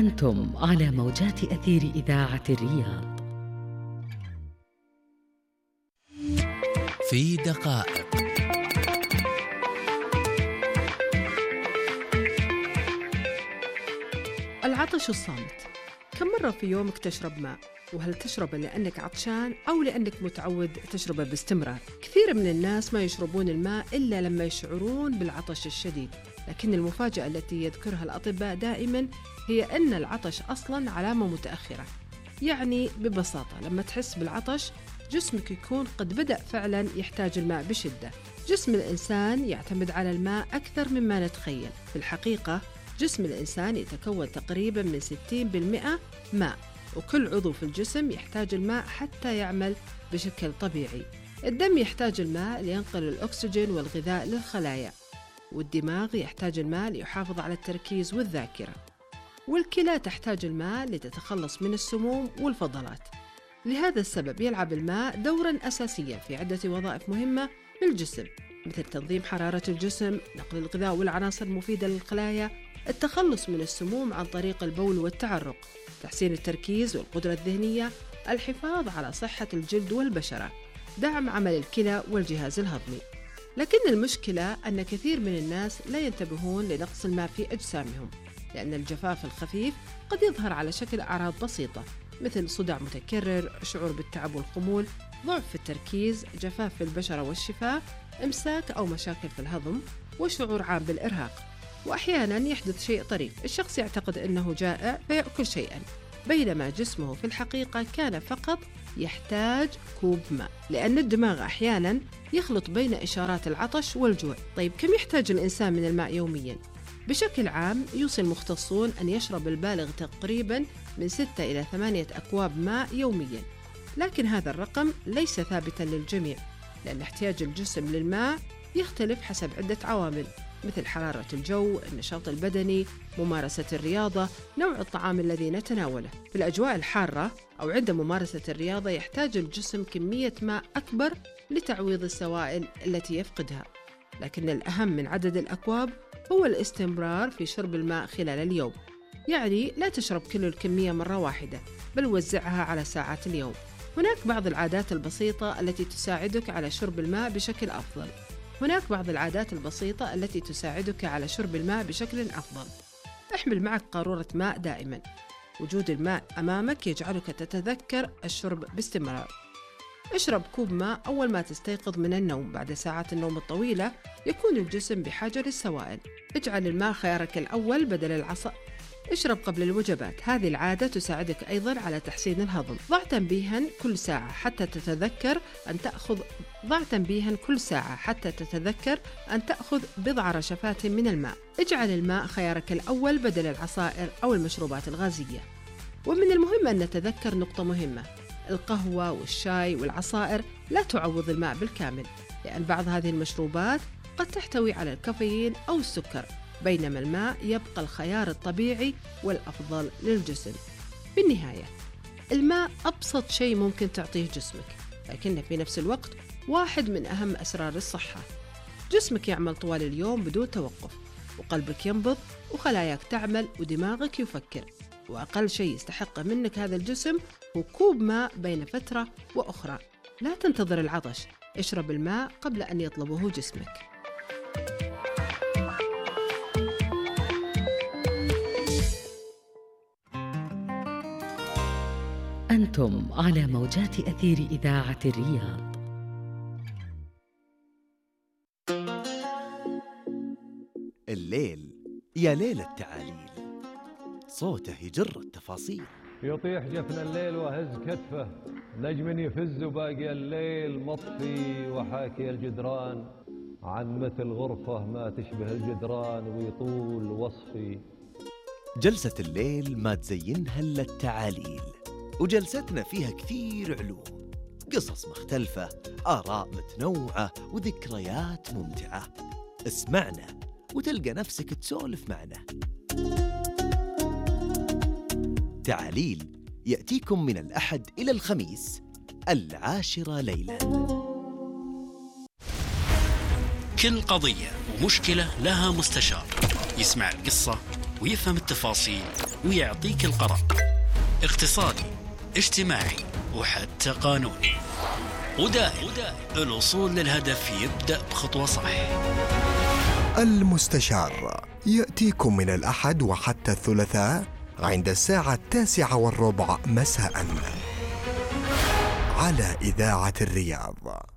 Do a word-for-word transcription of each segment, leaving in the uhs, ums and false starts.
أنتم على موجات أثير إذاعة الرياض. في دقائق. العطش الصامت. كم مرة في يومك تشرب ماء؟ وهل تشربه لأنك عطشان أو لأنك متعود تشربه باستمرار؟ كثير من الناس ما يشربون الماء إلا لما يشعرون بالعطش الشديد، لكن المفاجأة التي يذكرها الأطباء دائماً هي أن العطش أصلاً علامة متأخرة. يعني ببساطة لما تحس بالعطش جسمك يكون قد بدأ فعلاً يحتاج الماء بشدة. جسم الإنسان يعتمد على الماء أكثر مما نتخيل. في الحقيقة جسم الإنسان يتكون تقريباً من ستين بالمئة ماء، وكل عضو في الجسم يحتاج الماء حتى يعمل بشكل طبيعي. الدم يحتاج الماء لينقل الأكسجين والغذاء للخلايا، والدماغ يحتاج الماء ليحافظ على التركيز والذاكرة، والكلى تحتاج الماء لتتخلص من السموم والفضلات. لهذا السبب يلعب الماء دوراً أساسياً في عدة وظائف مهمة في الجسم، مثل تنظيم حرارة الجسم، نقل الغذاء والعناصر المفيدة للخلايا، التخلص من السموم عن طريق البول والتعرق، تحسين التركيز والقدرة الذهنية، الحفاظ على صحة الجلد والبشرة، دعم عمل الكلى والجهاز الهضمي. لكن المشكلة أن كثير من الناس لا ينتبهون لنقص الماء في أجسامهم، لأن الجفاف الخفيف قد يظهر على شكل أعراض بسيطة مثل صداع متكرر، شعور بالتعب والخمول، ضعف في التركيز، جفاف في البشرة والشفاه، إمساك أو مشاكل في الهضم، وشعور عام بالإرهاق. وأحياناً يحدث شيء طريف، الشخص يعتقد أنه جائع فيأكل شيئاً، بينما جسمه في الحقيقة كان فقط يحتاج كوب ماء، لأن الدماغ أحياناً يخلط بين إشارات العطش والجوع. طيب كم يحتاج الإنسان من الماء يومياً؟ بشكل عام يوصي المختصون أن يشرب البالغ تقريباً من ستة إلى ثمانية أكواب ماء يومياً، لكن هذا الرقم ليس ثابتاً للجميع، لأن احتياج الجسم للماء يختلف حسب عدة عوامل مثل حرارة الجو، النشاط البدني، ممارسة الرياضة، نوع الطعام الذي نتناوله. في الأجواء الحارة أو عند ممارسة الرياضة يحتاج الجسم كمية ماء أكبر لتعويض السوائل التي يفقدها، لكن الأهم من عدد الأكواب هو الاستمرار في شرب الماء خلال اليوم. يعني لا تشرب كل الكمية مرة واحدة، بل وزعها على ساعات اليوم. هناك بعض العادات البسيطة التي تساعدك على شرب الماء بشكل أفضل. هناك بعض العادات البسيطة التي تساعدك على شرب الماء بشكل أفضل. احمل معك قارورة ماء دائما. وجود الماء أمامك يجعلك تتذكر الشرب باستمرار. اشرب كوب ماء أول ما تستيقظ من النوم. بعد ساعات النوم الطويلة يكون الجسم بحاجة للسوائل. اجعل الماء خيارك الأول بدل العصا. اشرب قبل الوجبات. هذه العادة تساعدك أيضاً على تحسين الهضم. ضع تنبيهاً كل ساعة حتى تتذكر أن تأخذ ضع تنبيهاً كل ساعة حتى تتذكر أن تأخذ بضع رشفات من الماء. اجعل الماء خيارك الأول بدل العصائر أو المشروبات الغازية. ومن المهم أن نتذكر نقطة مهمة: القهوة والشاي والعصائر لا تعوض الماء بالكامل، لأن بعض هذه المشروبات قد تحتوي على الكافيين أو السكر، بينما الماء يبقى الخيار الطبيعي والأفضل للجسم. بالنهاية الماء أبسط شيء ممكن تعطيه جسمك، لكنه في نفس الوقت واحد من أهم أسرار الصحة. جسمك يعمل طوال اليوم بدون توقف، وقلبك ينبض، وخلاياك تعمل، ودماغك يفكر، وأقل شيء يستحق منك هذا الجسم هو كوب ماء بين فترة وأخرى. لا تنتظر العطش، اشرب الماء قبل أن يطلبه جسمك. أنتم على موجات أثير إذاعة الرياض. الليل يا ليل التعاليل، صوته يجر التفاصيل. يطيح جفن الليل وهز كتفه، نجم يفز وباقي الليل مطفي، وحاكي الجدران عن مثل غرفة ما تشبه الجدران، ويطول وصفي. جلسة الليل ما تزينها إلا التعاليل، وجلستنا فيها كثير علوم، قصص مختلفة، آراء متنوعة، وذكريات ممتعة. اسمعنا وتلقى نفسك تسولف معنا. تعاليل يأتيكم من الأحد إلى الخميس العاشرة ليلاً. كل قضية ومشكلة لها مستشار يسمع القصة ويفهم التفاصيل ويعطيك القرار، اقتصادي، اجتماعي، وحتى قانوني. ودائم الوصول للهدف يبدأ بخطوة صح. المستشار يأتيكم من الأحد وحتى الثلاثاء عند الساعة التاسعة والربع مساء على إذاعة الرياض.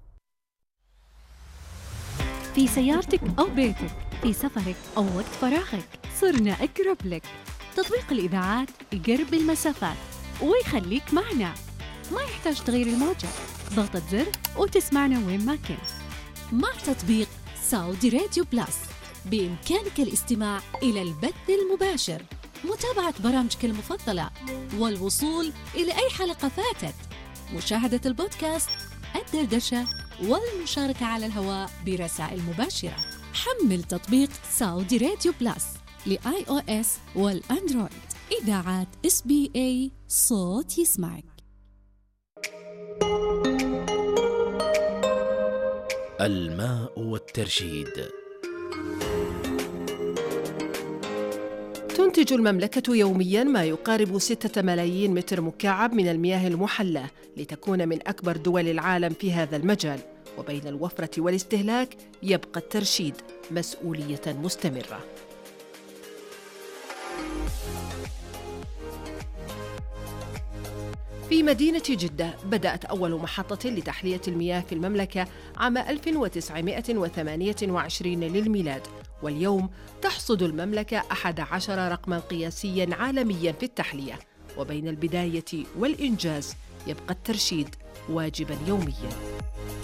في سيارتك أو بيتك، في سفرك أو وقت فراغك، صرنا أقرب لك. تطبيق الإذاعات يقرب المسافات ويخليك معنا، ما يحتاج تغير الموجة، ضغطة زر وتسمعنا وين ما كنت. مع تطبيق سعودي راديو بلاس بإمكانك الاستماع إلى البث المباشر، متابعة برامجك المفضلة، والوصول إلى أي حلقة فاتت، مشاهدة البودكاست، الدردشة، والمشاركة على الهواء برسائل مباشرة. حمل تطبيق سعودي راديو بلاس لآي أو إس والأندرويد. إذاعات إس بي إيه، صوت يسمعك. الماء والترشيد. تنتج المملكة يومياً ما يقارب ستة ملايين متر مكعب من المياه المحلاة لتكون من أكبر دول العالم في هذا المجال، وبين الوفرة والاستهلاك يبقى الترشيد مسؤولية مستمرة. في مدينة جدة بدأت أول محطة لتحلية المياه في المملكة عام ألف وتسعمائة وثمانية وعشرين للميلاد، واليوم تحصد المملكة أحد عشر رقماً قياسياً عالمياً في التحلية. وبين البداية والإنجاز يبقى الترشيد واجباً يومياً.